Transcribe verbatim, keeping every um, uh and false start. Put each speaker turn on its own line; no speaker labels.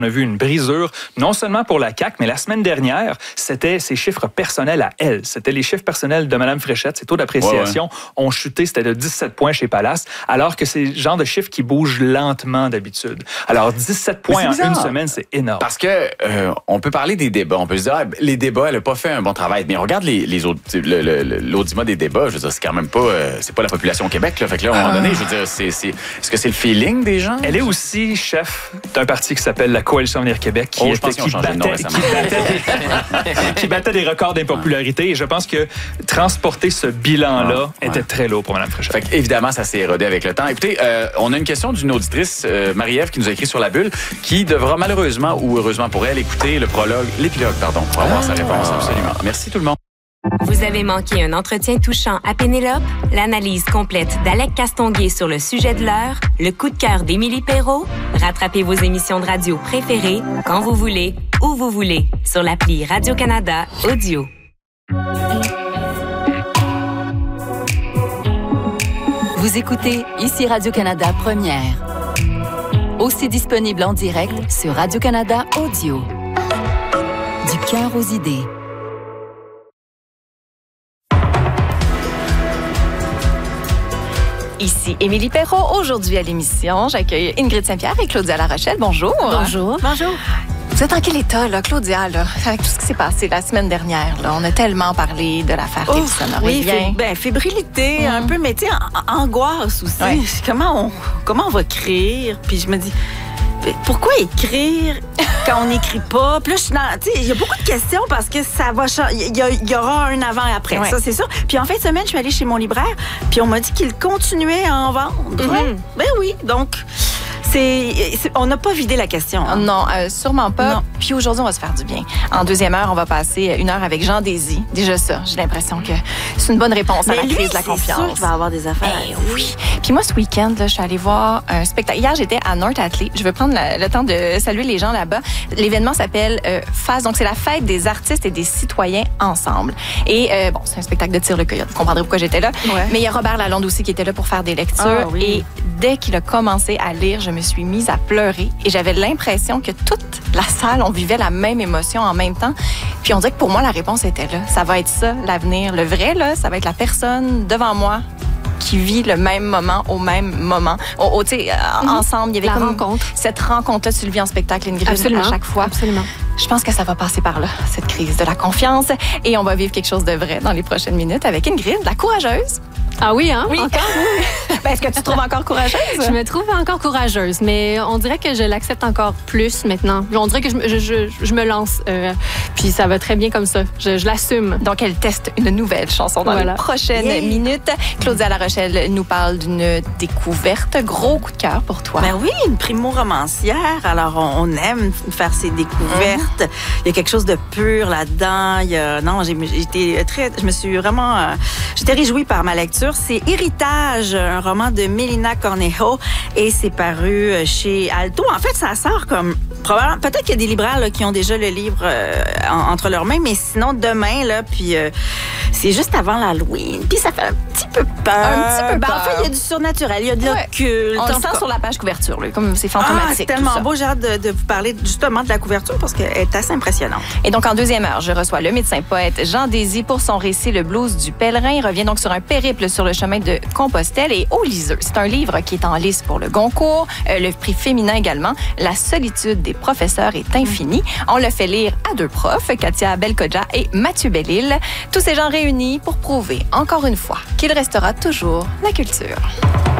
On a vu une brisure, non seulement pour la C A Q, mais la semaine dernière, c'était ses chiffres personnels à elle. C'était les chiffres personnels de Mme Fréchette. Ses taux d'appréciation ouais, ouais. ont chuté. C'était de dix-sept points chez Palace, alors que c'est le genre de chiffres qui bougent lentement d'habitude. Alors, dix-sept points en une semaine, c'est énorme.
Parce que euh, on peut parler des débats. On peut se dire, ah, les débats, elle n'a pas fait un bon travail. Mais regarde les, les autres, le, le, l'audimat des débats. Je veux dire, c'est quand même pas, euh, c'est pas la population au Québec. Là. Fait que là, à un moment donné, je veux dire, c'est, c'est, est-ce que c'est le feeling des gens?
Elle est aussi chef d'un parti qui s'appelle la Coalition Avenir Québec. Qui,
oh,
était, qui, battait, qui, battait des, qui battait des records d'impopularité. Et je pense que transporter ce bilan-là ah, était ouais. très lourd pour Mme Fréchette.
Fait évidemment, ça s'est érodé avec le temps. Écoutez, euh, on a une question d'une auditrice, euh, Marie-Ève, qui nous a écrit sur la bulle, qui devra malheureusement ou heureusement pour elle écouter le prologue, l'épilogue, pardon, pour avoir ah, sa réponse. Ah. Absolument. Merci tout le monde.
Vous avez manqué un entretien touchant à Pénélope? L'analyse complète d'Alec Castonguay sur le sujet de l'heure? Le coup de cœur d'Émilie Perrault? Rattrapez vos émissions de radio préférées quand vous voulez, où vous voulez, sur l'appli Radio-Canada Audio.
Vous écoutez ici Radio-Canada Première. Aussi disponible en direct sur Radio-Canada Audio. Du cœur aux idées.
Ici Émilie Perrault. Aujourd'hui à l'émission, j'accueille Ingrid Saint-Pierre et Claudia Larochelle. Bonjour.
Bonjour.
Bonjour. Vous êtes en quel état, là, Claudia, là, avec tout ce qui s'est passé la semaine dernière? Là, on a tellement parlé de l'affaire Tilson.
Oui, fé- ben, fébrilité, mmh. un peu, mais tu sais, angoisse aussi. Ouais. Comment, on, comment on va écrire? Puis je me dis, pourquoi écrire quand on n'écrit pas? Puis là, je suis dans, tu sais, il y a beaucoup de questions parce que ça va changer. Il y, y aura un avant et après, ouais. ça, c'est sûr. Puis en fin de semaine, je suis allée chez mon libraire, puis on m'a dit qu'il continuait à en vendre.
Mmh.
Ben oui, donc... C'est, c'est, on n'a pas vidé la question. Hein?
Non, euh, sûrement pas. Non. Puis aujourd'hui, on va se faire du bien. En deuxième heure, on va passer une heure avec Jean Désy. Déjà ça, j'ai l'impression que c'est une bonne réponse
mais
à la
lui,
crise de la confiance.
C'est sûr qu'il va avoir des affaires.
Ben, oui. Puis moi, ce week-end, là, je suis allée voir un spectacle. Hier, j'étais à North Atlee. Je veux prendre la, le temps de saluer les gens là-bas. L'événement s'appelle euh, F A S. Donc, c'est la fête des artistes et des citoyens ensemble. Et euh, bon, c'est un spectacle de tir le coyote. Vous comprendrez pourquoi j'étais là. Ouais. Mais il y a Robert Lalonde aussi qui était là pour faire des lectures.
Ah, oui.
Et dès qu'il a commencé à lire, je me suis mise à pleurer. Et j'avais l'impression que toute la salle, on vivait la même émotion en même temps. Puis on dirait que pour moi, la réponse était là. Ça va être ça, l'avenir. Le vrai, là, ça va être la personne devant moi qui vit le même moment au même moment. Oh, oh, tu sais, mm-hmm. ensemble, il y avait
la
comme
rencontre.
Cette rencontre-là, tu le vis en spectacle, Ingrid,
Absolument.
à chaque fois.
Absolument.
Je pense que ça va passer par là, cette crise de la confiance. Et on va vivre quelque chose de vrai dans les prochaines minutes avec Ingrid, la courageuse.
Ah oui, hein?
Oui. Encore, oui. Ben, est-ce que tu te trouves encore courageuse?
Je me trouve encore courageuse, mais on dirait que je l'accepte encore plus maintenant. On dirait que je, je, je, je me lance, euh, puis ça va très bien comme ça. Je, je l'assume.
Donc, elle teste une nouvelle chanson dans
voilà.
les prochaines yeah. minutes. Claudia Larochelle nous parle d'une découverte. Gros coup de cœur pour toi.
Ben oui, une primo-romancière. Alors, on, on aime faire ces découvertes. Mm-hmm. Il y a quelque chose de pur là-dedans. Il y a, non, j'ai, j'étais très... Je me suis vraiment... Euh, j'étais réjouie par ma lecture. C'est Héritage, un roman de Melina Cornejo, et c'est paru chez Alto. En fait, ça sort comme... Probablement, peut-être qu'il y a des libraires là, qui ont déjà le livre euh, en, entre leurs mains, mais sinon, demain, là, puis euh, c'est juste avant l'Halloween. Puis ça fait un petit peu peur.
Un petit peu
ben,
peur.
En fait, il y a du surnaturel, il y a de
ouais.
l'occulte.
On le sent sur la page couverture, là, comme c'est fantomatique.
Ah, c'est tellement beau. J'ai hâte de, de vous parler justement de la couverture parce qu'elle est assez impressionnante.
Et donc, en deuxième heure, je reçois le médecin-poète Jean Désy pour son récit Le blues du pèlerin. Il revient donc sur un périple sur le chemin de Compostelle et Au liseux. C'est un livre qui est en lice pour le Goncourt, euh, le prix féminin également. La solitude des professeurs est infinie. On le fait lire à deux profs, Katia Belkodja et Mathieu Bellil. Tous ces gens réunis pour prouver, encore une fois, qu'il restera toujours la culture.